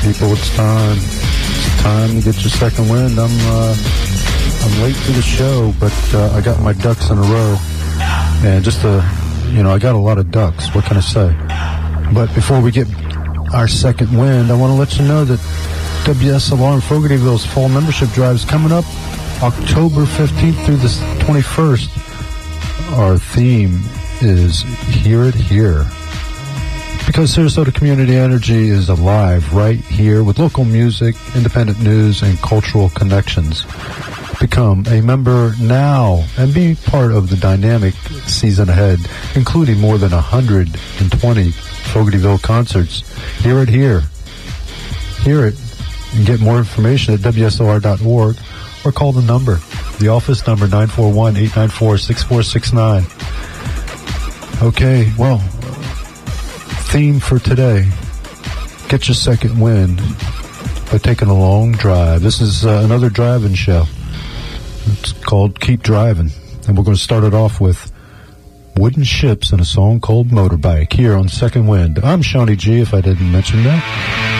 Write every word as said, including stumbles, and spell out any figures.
people, it's time. It's time to get your second wind. I'm uh, I'm late to the show, but uh, I got my ducks in a row. And just to, you know, I got a lot of ducks. What can I say? But before we get our second wind, I want to let you know that W S L R in Fogartyville's fall membership drive is coming up October fifteenth through the twenty-first. Our theme is Hear It Here. Because Sarasota Community Energy is alive right here with local music, independent news, and cultural connections. Become a member now and be part of the dynamic season ahead, including more than one hundred twenty Fogartyville concerts. Hear it here. Hear it and get more information at W S O R dot org or call the number, the office number nine four one, eight nine four, six four six nine. Okay, well, theme for today, get your second wind by taking a long drive. This is uh, another driving show. It's called Keep Driving, and we're going to start it off with Wooden Ships and a song called Motorbike here on Second Wind. I'm Shawnee G, if I didn't mention that.